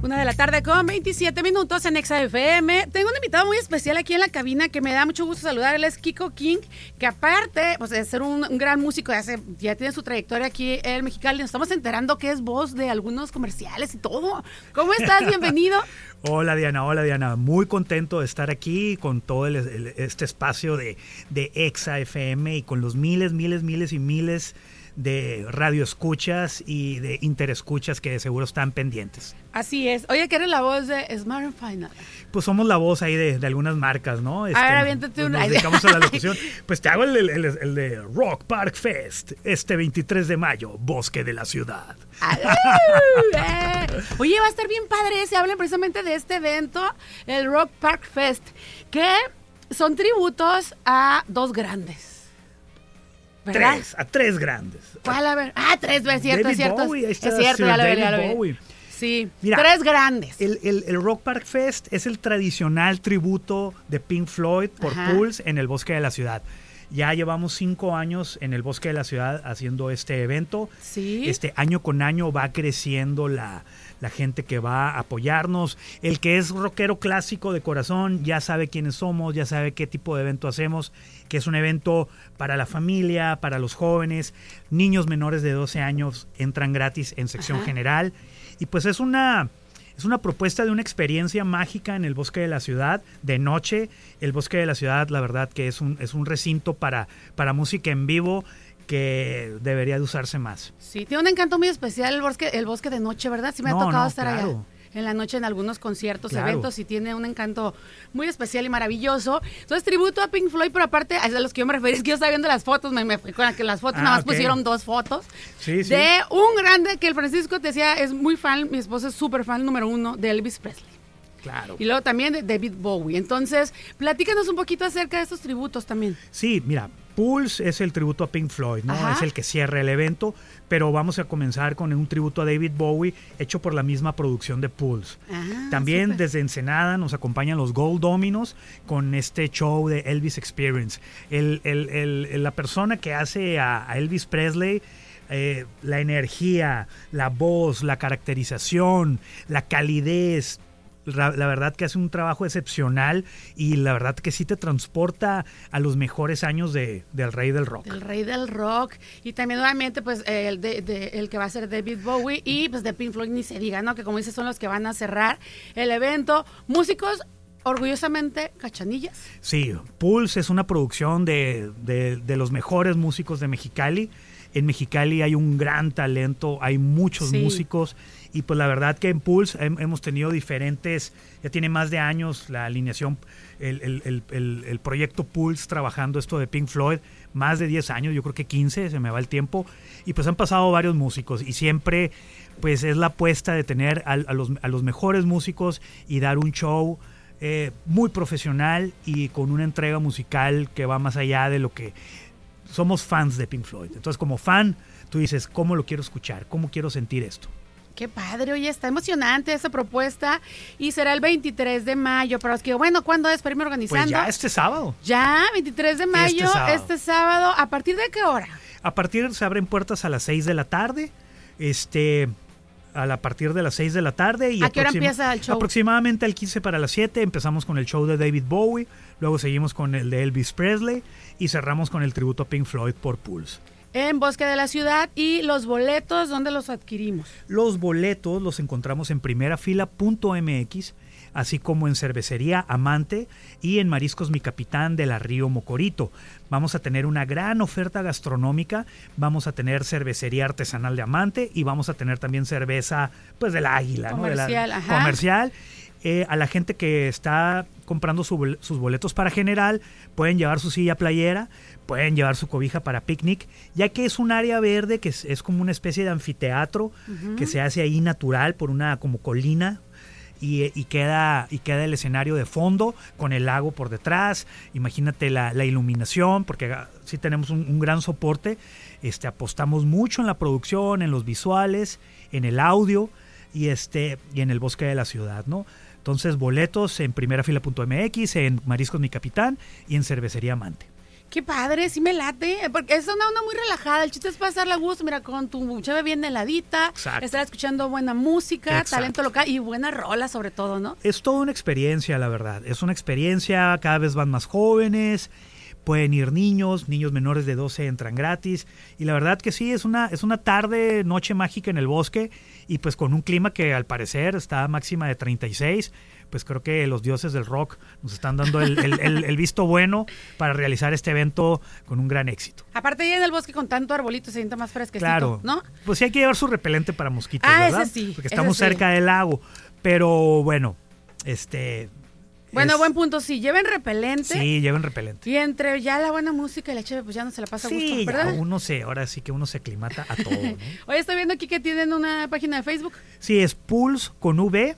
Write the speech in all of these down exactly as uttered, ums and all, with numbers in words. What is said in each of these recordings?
Una de la tarde con veintisiete minutos en Exa F M. Tengo un invitado muy especial aquí en la cabina que me da mucho gusto saludar. Él es Kiko King, que aparte pues, de ser un, un gran músico, ya, se, ya tiene su trayectoria aquí en Mexicali. Nos estamos enterando que es voz de algunos comerciales y todo. ¿Cómo estás? Bienvenido. Hola Diana, hola Diana. Muy contento de estar aquí con todo el, el, este espacio de, de Exa F M y con los miles, miles, miles y miles de radioescuchas y de interescuchas que de seguro están pendientes. Así es. Oye, que eres la voz de Smart and Final. Pues somos la voz ahí de, de algunas marcas, ¿no? Este, a ver, aviéntate pues una. Nos dedicamos a la locución. Pues te hago el, el, el, el de Rock Park Fest, este veintitrés de mayo, Bosque de la Ciudad. eh. Oye, va a estar bien padre. Se habla precisamente de este evento, el Rock Park Fest, que son tributos a dos grandes. ¿verdad? Tres, a tres grandes. ¿Cuál? A ver. Ah, tres, es cierto, David es cierto. Bowie, ahí está es cierto, Sir ya lo vi, David ya lo vi. Bowie. Sí, Mira, tres grandes. El, el, el Rock Park Fest es el tradicional tributo de Pink Floyd por Ajá. Pulse en el Bosque de la Ciudad. Ya llevamos cinco años en el Bosque de la Ciudad haciendo este evento. Sí. Este año con año va creciendo la, la gente que va a apoyarnos. El que es rockero clásico de corazón ya sabe quiénes somos, ya sabe qué tipo de evento hacemos, que es un evento para la familia, para los jóvenes. Niños menores de doce años entran gratis en sección Ajá. general. Y pues es una... Es una propuesta de una experiencia mágica en el Bosque de la Ciudad, de noche. El Bosque de la Ciudad, la verdad que es un, es un recinto para, para música en vivo que debería de usarse más. Sí, tiene un encanto muy especial el bosque, el bosque de noche, ¿verdad? Sí me No, ha tocado no, estar claro. allá en la noche en algunos conciertos, Claro. eventos, y tiene un encanto muy especial y maravilloso. Entonces, tributo a Pink Floyd, pero aparte, a los que yo me refería, es que yo estaba viendo las fotos, me, me fui con que las fotos, Ah, nada más ok. pusieron dos fotos, Sí, sí. de un grande que el Francisco te decía, es muy fan, mi esposa es súper fan número uno de Elvis Presley. Claro. Y luego también de David Bowie. Entonces, platícanos un poquito acerca de estos tributos también. Sí, mira, Pulse es el tributo a Pink Floyd, ¿no? Ajá. Es el que cierra el evento, pero vamos a comenzar con un tributo a David Bowie hecho por la misma producción de Pulse. Ah, También súper. desde Ensenada nos acompañan los Gold Dominos con este show de Elvis Experience. El, el, el, el- la persona que hace a, a Elvis Presley, eh, la energía, la voz, la caracterización, la calidez, la, la verdad que hace un trabajo excepcional y la verdad que sí te transporta a los mejores años de, del rey del rock. El rey del rock. Y también, obviamente, pues, el, de, de- el que va a ser David Bowie. Y, pues, de Pink Floyd ni se diga, ¿no? Que, como dices, son los que van a cerrar el evento. Músicos, orgullosamente, cachanillas. Sí, Pulse es una producción de, de, de los mejores músicos de Mexicali. En Mexicali hay un gran talento, hay muchos Sí. músicos y pues la verdad que en Pulse hem- hemos tenido diferentes, ya tiene más de años la alineación, el, el, el, el, el proyecto Pulse trabajando esto de Pink Floyd, más de diez años, yo creo que quince, se me va el tiempo, y pues han pasado varios músicos y siempre pues es la apuesta de tener a, a, los, a los mejores músicos y dar un show eh, muy profesional y con una entrega musical que va más allá de lo que somos fans de Pink Floyd. Entonces, como fan, tú dices, ¿cómo lo quiero escuchar? ¿Cómo quiero sentir esto? Qué padre, oye, está emocionante esa propuesta. Y será el veintitrés de mayo. Para los que, bueno, ¿cuándo es? Para irme organizando. Pues ya este sábado. Ya, veintitrés de mayo, Este sábado. este sábado. ¿A partir de qué hora? A partir, se abren puertas a las seis de la tarde. Este... A, la, a partir de las seis de la tarde. Y ¿A qué hora aproxima- empieza el show? Aproximadamente al quince para las siete empezamos con el show de David Bowie, luego seguimos con el de Elvis Presley y cerramos con el tributo a Pink Floyd por Pulse. En Bosque de la Ciudad. Y los boletos, ¿dónde los adquirimos? Los boletos los encontramos en primerafila punto m x, así como en Cervecería Amante y en Mariscos Mi Capitán de la Río Mocorito. Vamos a tener una gran oferta gastronómica, vamos a tener cervecería artesanal de Amante y vamos a tener también cerveza pues del Águila, ¿no? De la- Comercial, ajá. comercial. Eh, a la gente que está comprando su bol- sus boletos para general, pueden llevar su silla playera, pueden llevar su cobija para picnic, ya que es un área verde que es, es como una especie de anfiteatro que se hace ahí natural por una como colina. Y, y queda y queda el escenario de fondo con el lago por detrás. Imagínate la, la iluminación, porque sí tenemos un, un gran soporte. Este, apostamos mucho en la producción, en los visuales, en el audio y este y en el Bosque de la Ciudad, ¿no? Entonces, boletos en primerafila punto m x, en Mariscos Mi Capitán y en Cervecería Amante. Qué padre, sí me late, porque es una onda muy relajada, el chiste es pasarla a gusto, mira, con tu chave bien heladita, Exacto. estar escuchando buena música, Exacto. talento local y buena rola sobre todo, ¿no? Es toda una experiencia, la verdad. Es una experiencia, cada vez van más jóvenes, pueden ir niños, niños menores de doce entran gratis. Y la verdad que sí, es una, es una tarde, noche mágica en el bosque y pues con un clima que al parecer está a máxima de treinta y seis. Pues creo que los dioses del rock nos están dando el, el, el, el visto bueno para realizar este evento con un gran éxito. Aparte ya en el bosque con tanto arbolito se siente más fresquecito, Claro, ¿no? pues sí hay que llevar su repelente para mosquitos, Ah, ¿verdad? ese sí, Porque estamos ese sí. cerca del lago. Pero bueno, este... Bueno, es- buen punto, sí, lleven repelente. Sí, lleven repelente. Y entre ya la buena música y la chévere, pues ya no se la pasa a Sí, gusto, ya ¿verdad? uno se, ahora sí que uno se aclimata a todo, ¿no? Oye, estoy viendo aquí que tienen una página de Facebook. Sí, es Pulse con V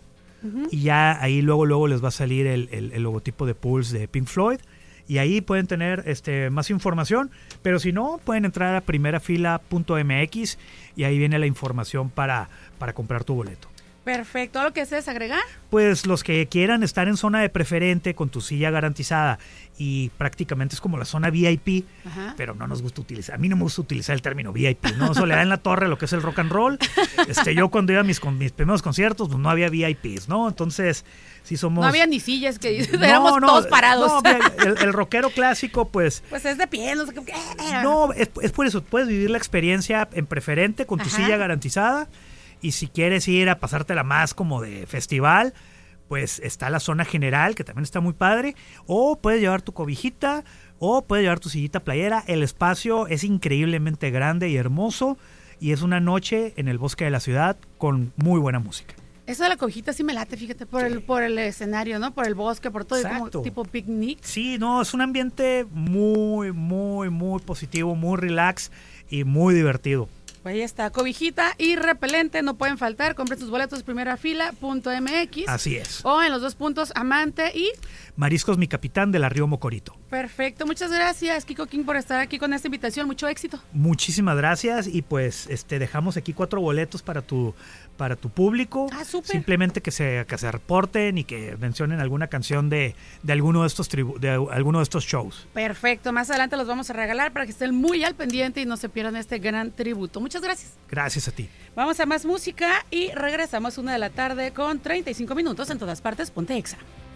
y ya ahí luego luego les va a salir el, el- el logotipo de Pulse de Pink Floyd y ahí pueden tener este más información, pero si no, pueden entrar a primerafila punto m x y ahí viene la información para, para comprar tu boleto. Perfecto, ¿algo que desees agregar? Pues los que quieran estar en zona de preferente con tu silla garantizada y prácticamente es como la zona V I P, Ajá. pero no nos gusta utilizar, a mí no me gusta utilizar el término V I P, ¿no? Eso le da en la torre lo que es el rock and roll. Este, yo cuando iba a mis, con mis primeros conciertos, pues no había V I Ps, ¿no? Entonces, sí somos... No había ni sillas, que No, éramos no, todos parados. no, el, el rockero clásico, pues... Pues es de pie, no sé qué. No, es, es por eso, puedes vivir la experiencia en preferente con tu Ajá. silla garantizada y si quieres ir a pasártela más como de festival, pues está la zona general que también está muy padre, o puedes llevar tu cobijita o puedes llevar tu sillita playera. El espacio es increíblemente grande y hermoso y es una noche en el bosque de la ciudad con muy buena música. Eso de la cojita sí me late, fíjate, por, Sí. el, por el escenario, ¿no? Por el bosque, por todo, y Exacto. como tipo picnic. Sí, no, es un ambiente muy, muy, muy positivo, muy relax y muy divertido. Pues ahí está, cobijita y repelente, no pueden faltar. Compren sus boletos primerafila punto m x. Así es. O en los dos puntos, Amante y... Mariscos Mi Capitán de la Río Mocorito. Perfecto, muchas gracias, Kiko King, por estar aquí con esta invitación. Mucho éxito. Muchísimas gracias y pues este dejamos aquí cuatro boletos para tu para tu público. Ah, súper. Simplemente que se que se reporten y que mencionen alguna canción de, de alguno de estos tribu- de alguno de estos shows. Perfecto, más adelante los vamos a regalar para que estén muy al pendiente y no se pierdan este gran tributo. Muchas gracias. Gracias a ti. Vamos a más música y regresamos una de la tarde con treinta y cinco minutos en todas partes. Ponte Exa.